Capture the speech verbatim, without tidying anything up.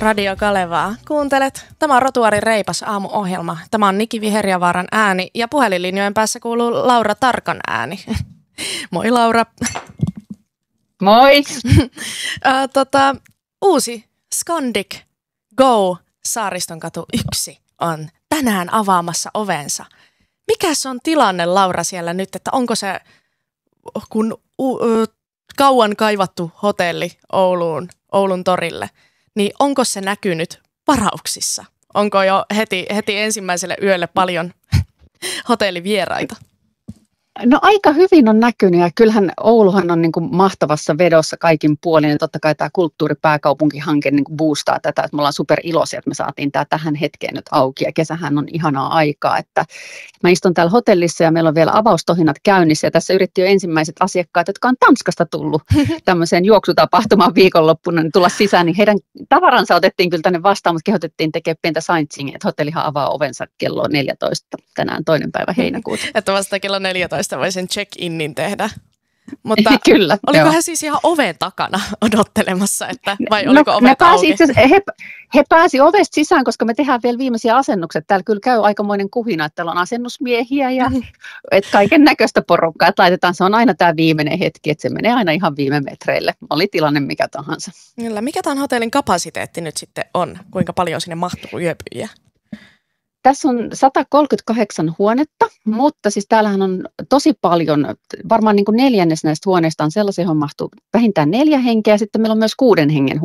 Radio Kalevaa. Kuuntelet. Tämä on Rotuarin reipas aamuohjelma. Tämä on Niki Viherjavaaran ääni ja puhelinlinjojen päässä kuuluu Laura Tarkan ääni. Moi Laura. Moi. äh, tota, uusi Scandic Go Saaristonkatu yksi on tänään avaamassa ovensa. Mikäs on tilanne, Laura, siellä nyt, että onko se kun u, ö, kauan kaivattu hotelli Ouluun, Oulun torille, niin onko se näkynyt varauksissa? Onko jo heti, heti ensimmäiselle yölle paljon hotellivieraita? No aika hyvin on näkynyt ja kyllähän Ouluhan on niin kuin mahtavassa vedossa kaikin puolin ja totta kai tämä kulttuuripääkaupunkihanke niin kuin boostaa tätä, että me ollaan super iloisia, että me saatiin tämä tähän hetkeen nyt auki ja kesähän on ihanaa aikaa, että mä istun täällä hotellissa ja meillä on vielä avaustohinnat käynnissä ja tässä yritti jo ensimmäiset asiakkaat, jotka on Tanskasta tullut tämmöiseen juoksutapahtumaan viikonloppuna niin tulla sisään, niin heidän tavaransa otettiin kyllä tänne vastaan, mutta kehotettiin tekemään pientä sightseeingia, että hotellihan avaa ovensa kello neljätoista tänään toinen päivä heinäkuuta. Että vasta kello neljätoista voi sen check-innin tehdä. Mutta kyllä, oliko joo. he siis ihan oven takana odottelemassa, että, vai no, oliko ovet auki? Itse, he, he pääsi ovesta sisään, koska me tehdään vielä viimeisiä asennukset. Täällä kyllä käy aikamoinen kuhina, että täällä on asennusmiehiä ja et kaiken näköistä porukkaa. Että laitetaan, se on aina tämä viimeinen hetki, että se menee aina ihan viime metreille. Oli tilanne mikä tahansa. Kyllä. Mikä tämän hotellin kapasiteetti nyt sitten on? Kuinka paljon sinne mahtuu yöpyjiä? Tässä on sata kolmekymmentäkahdeksan huonetta, mutta siis täällähän on tosi paljon, varmaan niin kuin neljännes näistä huoneista on sellaisia, johon mahtuu vähintään neljä henkeä, sitten meillä on myös kuuden hengen